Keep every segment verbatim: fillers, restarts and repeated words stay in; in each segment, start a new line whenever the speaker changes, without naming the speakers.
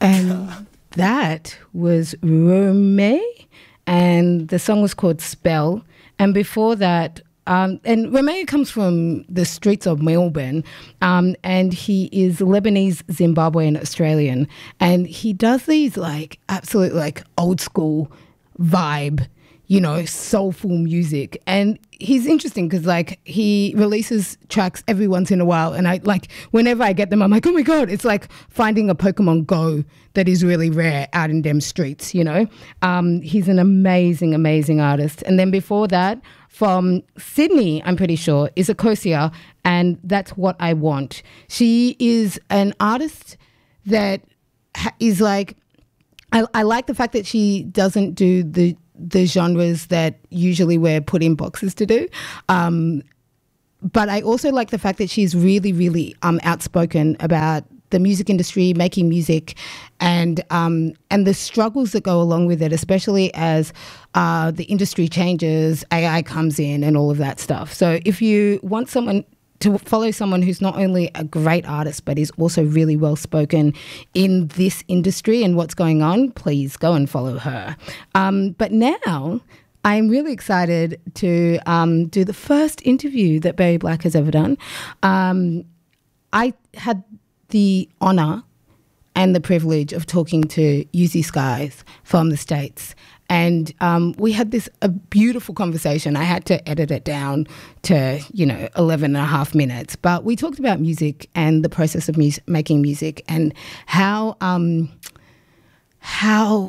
And that was Rome, and the song was called Spell. And before that, um, and Rome comes from the streets of Melbourne, um, and he is Lebanese, Zimbabwean, Australian. And he does these like absolute like old school vibe, you know, soulful music. And he's interesting because like he releases tracks every once in a while, and I like whenever I get them I'm like, oh my god, it's like finding a Pokemon Go that is really rare out in them streets, you know. Um, he's an amazing, amazing artist. And then before that, from Sydney, I'm pretty sure, is Ecosia, and That's What I Want. She is an artist that ha- is like, I, I like the fact that she doesn't do the the genres that usually we're put in boxes to do. Um, but I also like the fact that she's really, really um, outspoken about the music industry, making music, and um, and the struggles that go along with it, especially as uh, the industry changes, A I comes in and all of that stuff. So if you want someone to follow someone who's not only a great artist but is also really well spoken in this industry and what's going on, please go and follow her. Um, but now I'm really excited to um, do the first interview that Berry Black has ever done. Um, I had the honour and the privilege of talking to Yuzi Skies from the States. And um, we had this a beautiful conversation. I had to edit it down to, you know, eleven and a half minutes. But we talked about music and the process of mus- making music and how um, how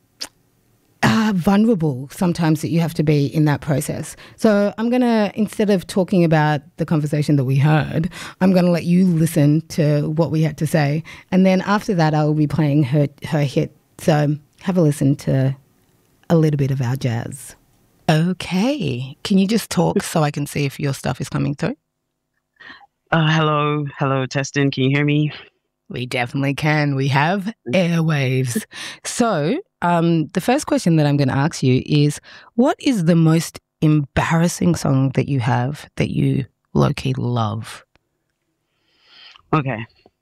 uh, vulnerable sometimes that you have to be in that process. So I'm going to, instead of talking about the conversation that we heard, I'm going to let you listen to what we had to say. And then after that, I will be playing her, her hit. So have a listen to a little bit of our jazz. Okay. Can you just talk so I can see if your stuff is coming through?
Uh, hello. Hello, testing. Can you hear me?
We definitely can. We have airwaves. So um, the first question that I'm going to ask you is, what is the most embarrassing song that you have that you low-key love?
Okay.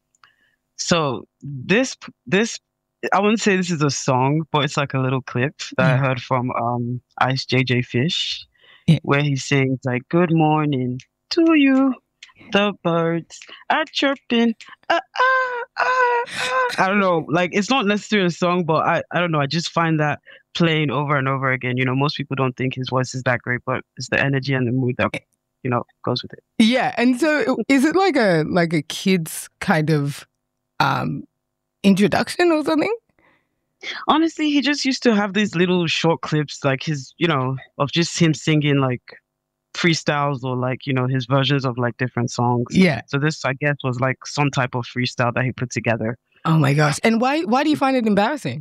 So this, this, I wouldn't say this is a song, but it's like a little clip that yeah. I heard from um, Ice J J Fish, yeah. where he sings like, "Good morning to you, the birds are chirping." Ah, ah, ah, ah. I don't know, like it's not necessarily a song, but I, I don't know. I just find that playing over and over again. You know, most people don't think his voice is that great, but it's the energy and the mood that, you know, goes with it.
Yeah, and so is it like a like a kid's kind of um introduction or something?
Honestly, he just used to have these little short clips, like his, you know, of just him singing like freestyles or like, you know, his versions of like different songs.
Yeah.
So this, I guess, was like some type of freestyle that he put together.
Oh my gosh. And why why do you find it embarrassing?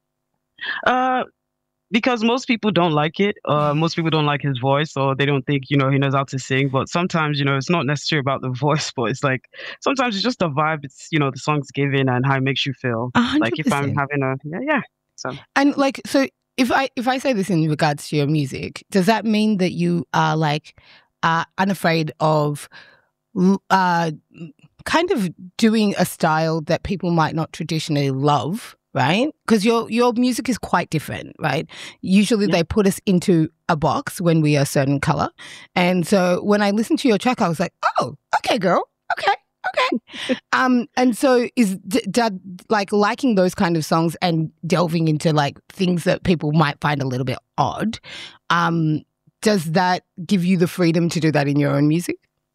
Uh, because most people don't like it. Uh, most people don't like his voice, or they don't think, you know, he knows how to sing. But sometimes, you know, it's not necessarily about the voice, but it's like sometimes it's just the vibe. It's, you know, the song's given and how it makes you feel.
one hundred percent.
Like if I'm having a yeah, yeah. So
and like so, if I if I say this in regards to your music, does that mean that you are like uh, unafraid of uh, kind of doing a style that people might not traditionally love? Right? Because your your music is quite different, right? Usually yeah. they put us into a box when we are a certain color. And so when I listened to your track, I was like, oh, okay, girl. Okay, okay. um, and so is d- d- like liking those kind of songs and delving into like things that people might find a little bit odd, um, does that give you the freedom to do that in your own music?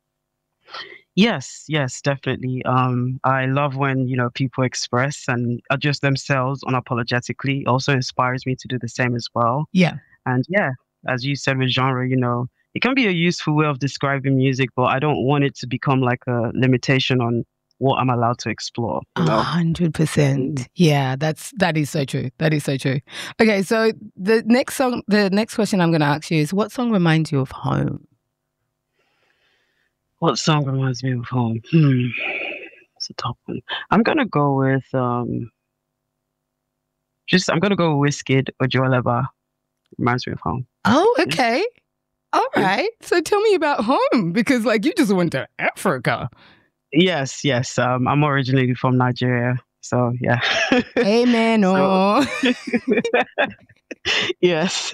Yes, yes, definitely. Um, I love when, you know, people express and adjust themselves unapologetically. It also inspires me to do the same as well.
Yeah.
And yeah, as you said with genre, you know, it can be a useful way of describing music, but I don't want it to become like a limitation on what I'm allowed to explore. You know?
A hundred percent. Yeah, that's that is so true. That is so true. Okay, so the next song, the next question I'm going to ask you is, what song reminds you of home?
What song reminds me of home? Hmm. It's a top one. I'm gonna go with um. Just I'm gonna go with Wizkid or Ojoleba. Reminds me of home.
Oh, okay. All right. So tell me about home, because like you just went to Africa.
Yes, yes. Um, I'm originally from Nigeria, So yeah.
Amen.
So
Oh.
yes.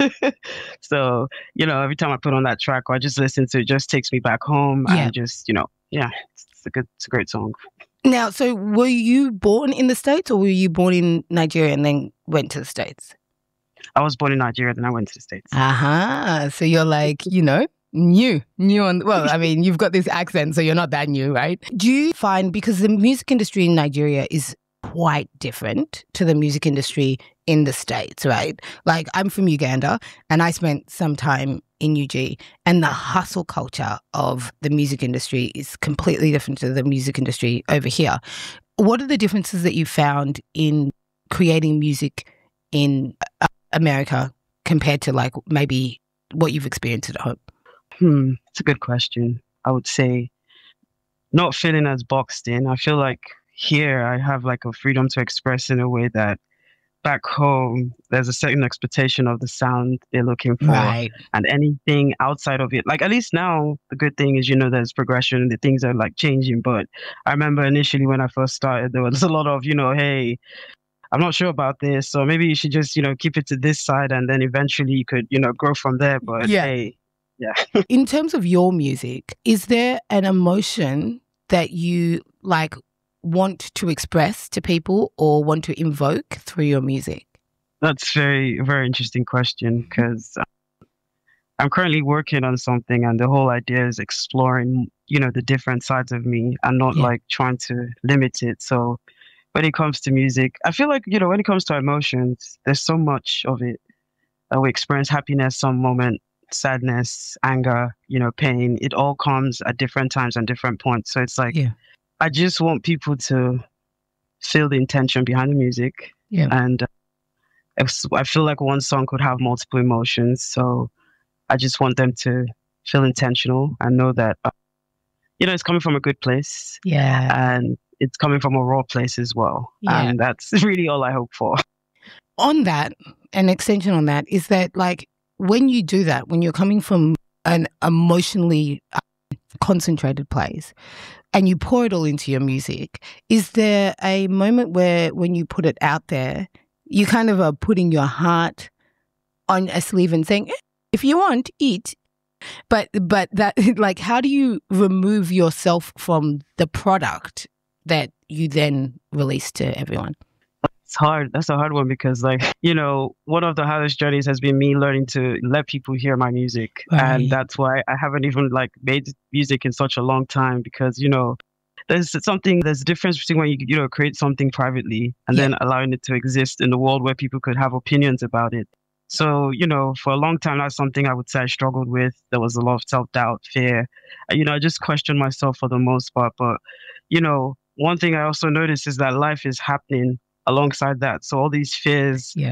So, you know, every time I put on that track or I just listen to it, just takes me back home
Yeah.
and just, you know, yeah, it's, it's a good, it's a great song.
Now, so were you born in the States or were you born in Nigeria and then went to the States?
I was born in Nigeria, then I went to the States.
Aha. Uh-huh. So you're like, you know, new, new on, well, I mean, you've got this accent, so you're not that new, right? Do you find, because the music industry in Nigeria is quite different to the music industry in the States, right? Like, I'm from Uganda and I spent some time in U G, and the hustle culture of the music industry is completely different to the music industry over here. What are the differences that you found in creating music in America compared to like maybe what you've experienced at home?
Hmm, it's a good question. I would say not feeling as boxed in. I feel like here I have like a freedom to express in a way that back home there's a certain expectation of the sound they're looking for,
Right.
and anything outside of it, like at least now the good thing is, you know, there's progression, the things are like changing. But I remember initially when I first started, there was a lot of, you know, hey, I'm not sure about this, so maybe you should just, you know, keep it to this side, and then eventually you could, you know, grow from there. But
Yeah.
hey, yeah.
In terms of your music, is there an emotion that you like want to express to people or want to invoke through your music?
That's very, very interesting question, because I'm currently working on something, and the whole idea is exploring, you know, the different sides of me and not
Yeah.
like trying to limit it. So when it comes to music, I feel like, you know, when it comes to emotions, there's so much of it. Uh, we experience happiness some moment, sadness, anger, you know, pain. It all comes at different times and different points. So it's like,
Yeah.
I just want people to feel the intention behind the music.
Yeah.
And uh, if- I feel like one song could have multiple emotions. So I just want them to feel intentional and know that, uh, you know, it's coming from a good place.
Yeah.
And it's coming from a raw place as well.
Yeah.
And that's really all I hope for.
On that, an extension on that is that, like, when you do that, when you're coming from an emotionally uh, concentrated place and you pour it all into your music, is there a moment where when you put it out there, you kind of are putting your heart on a sleeve and saying, eh, if you want, eat. But, but that, like, how do you remove yourself from the product that you then release to everyone?
It's hard. That's a hard one because, like, you know, one of the hardest journeys has been me learning to let people hear my music.
Right.
And that's why I haven't even, like, made music in such a long time because, you know, there's something, there's a difference between when you, you know, create something privately and
Yeah.
then allowing it to exist in the world where people could have opinions about it. So, you know, for a long time, that's something I would say I struggled with. There was a lot of self-doubt, fear. You know, I just questioned myself for the most part. But, you know, one thing I also noticed is that life is happening alongside that. So all these fears,
Yeah.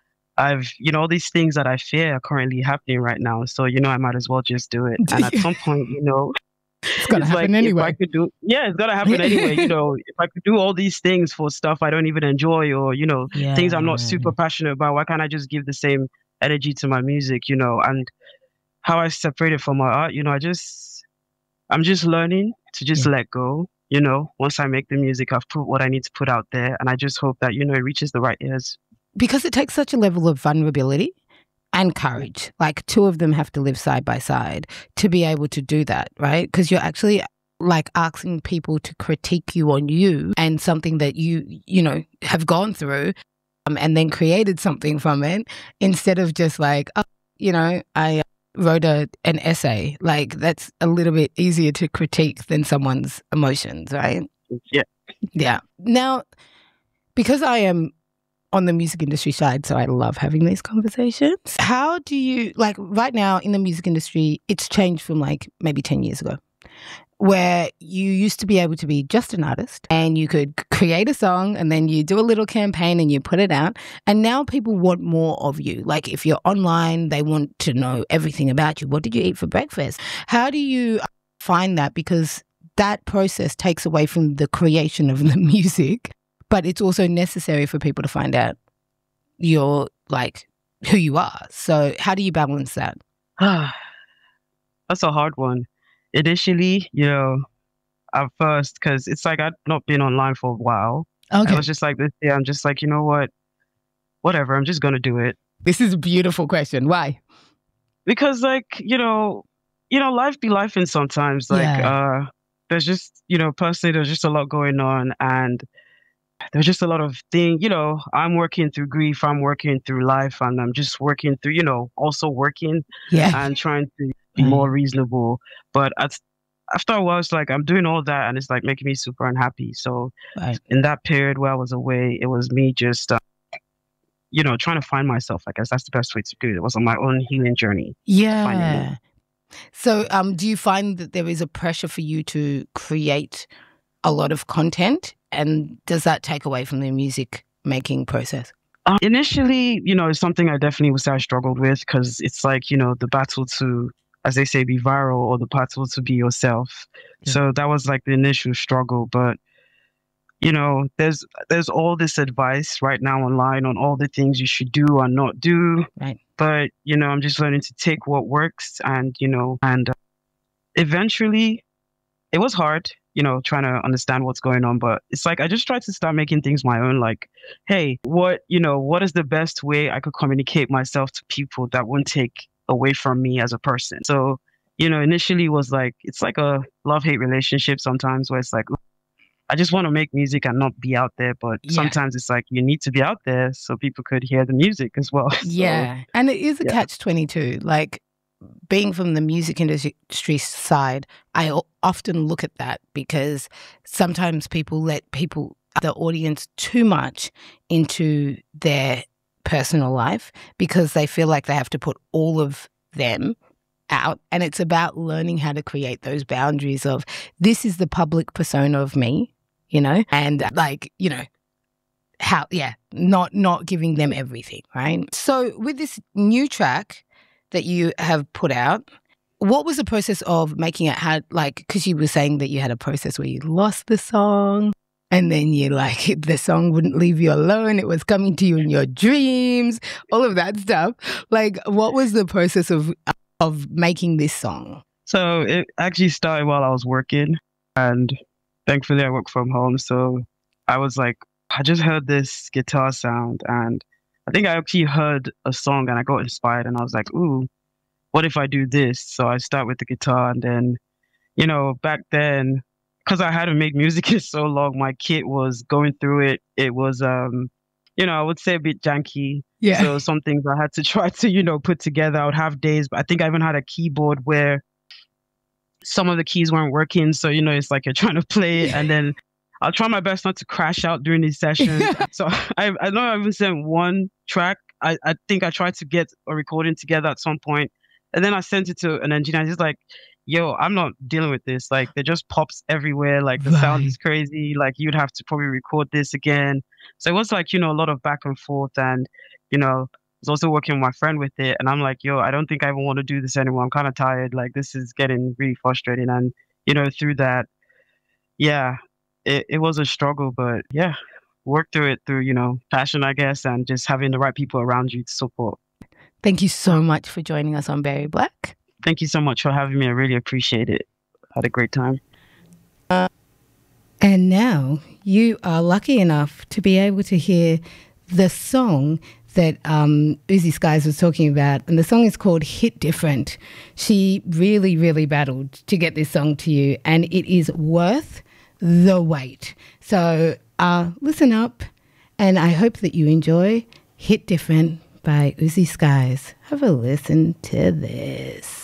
I've, you know, all these things that I fear are currently happening right now. So, you know, I might as well just do it. And at some point, you know,
It's going to
it's
happen
like,
anyway.
if I could do, yeah, it's gonna happen anyway. You know, if I could do all these things for stuff I don't even enjoy, or, you know,
Yeah.
things I'm not super passionate about, why can't I just give the same energy to my music? You know, and how I separate it from my art, you know, I just, I'm just learning to just
Yeah.
let go. You know, once I make the music, I've put what I need to put out there, and I just hope that, you know, it reaches the right ears.
Because it takes such a level of vulnerability and courage. Like, two of them have to live side by side to be able to do that, right? Because you're actually like asking people to critique you on you and something that you, you know, have gone through um, and then created something from it, instead of just like, oh, you know, I wrote a, an essay. Like, that's a little bit easier to critique than someone's emotions, right?
Yeah.
Yeah. Now, because I am on the music industry side, so I love having these conversations. How do you, like, right now in the music industry, it's changed from like maybe ten years ago, where you used to be able to be just an artist and you could create a song and then you do a little campaign and you put it out. And now people want more of you. Like, if you're online, they want to know everything about you. What did you eat for breakfast? How do you find that? Because that process takes away from the creation of the music, but it's also necessary for people to find out you're like who you are. So how do you balance that?
That's a hard one. Initially, you know, at first, because it's like I'd not been online for a while.
Okay.
I was just like this. Yeah, I'm just like, you know what? Whatever. I'm just gonna do it.
This is a beautiful question. Why?
Because like, you know, you know, life be life, and sometimes like
Yeah.
uh there's just, you know, personally there's just a lot going on, and there's just a lot of things, you know, I'm working through grief, I'm working through life, and I'm just working through, you know, also working
Yeah.
and trying to be
Right.
more reasonable. But at, after a while, it's like I'm doing all that and it's like making me super unhappy. So
Right.
in that period where I was away, it was me just, uh, you know, trying to find myself. I guess that's the best way to do it. It was on my own healing journey. Finding me.
Yeah. So, um, do you find that there is a pressure for you to create a lot of content, and does that take away from the music making process?
Um, initially, you know, it's something I definitely would say I struggled with, because it's like, you know, the battle to, as they say, be viral, or the battle to be yourself.
Yeah.
So that was like the initial struggle. But, you know, there's there's all this advice right now online on all the things you should do or not do.
Right.
But, you know, I'm just learning to take what works, and, you know, and uh, eventually it was hard, you know, trying to understand what's going on. But it's like I just tried to start making things my own. Like, hey, what, you know, what is the best way I could communicate myself to people that won't take away from me as a person? So, you know, initially it was like, it's like a love-hate relationship sometimes, where it's like, I just want to make music and not be out there. But
Yeah.
sometimes it's like you need to be out there so people could hear the music as well. So,
Yeah. And it is a
yeah.
catch twenty-two. Like, being from the music industry side, I o- often look at that, because sometimes people let people, the audience, too much into their personal life, because they feel like they have to put all of them out. And it's about learning how to create those boundaries of, this is the public persona of me, you know, and like, you know, how, yeah, not not giving them everything, right? So with this new track that you have put out, what was the process of making it? Had like, because you were saying that you had a process where you lost the song, and then you like, the song wouldn't leave you alone. It was coming to you in your dreams, all of that stuff. Like, what was the process of of making this song?
So it actually started while I was working, and thankfully I work from home. So I was like, I just heard this guitar sound, and I think I actually heard a song and I got inspired, and I was like, ooh, what if I do this? So I start with the guitar, and then, you know, back then, because I hadn't made music in so long, my kit was going through it. It was, um, you know, I would say a bit janky.
Yeah.
So some things I had to try to, you know, put together. I would have days, but I think I even had a keyboard where some of the keys weren't working. So, you know, it's like you're trying to play, and then I'll try my best not to crash out during these sessions. So I, I know I even sent one track. I, I think I tried to get a recording together at some point, and then I sent it to an engineer. He's like, yo, I'm not dealing with this. Like, there just pops everywhere. Like, the sound is crazy. Like, you'd have to probably record this again. So it was like, you know, a lot of back and forth. And, you know, I was also working with my friend with it. And I'm like, yo, I don't think I even want to do this anymore. I'm kind of tired. Like, this is getting really frustrating. And, you know, through that, yeah, it, it was a struggle. But yeah, work through it through, you know, passion, I guess, and just having the right people around you to support.
Thank you so much for joining us on Berry Black.
Thank you so much for having me. I really appreciate it. Had a great time.
Uh, and now you are lucky enough to be able to hear the song that um, Uzi Skies was talking about. And the song is called Hit Different. She really, really battled to get this song to you. And it is worth the wait. So uh, listen up. And I hope that you enjoy Hit Different by Uzi Skies. Have a listen to this.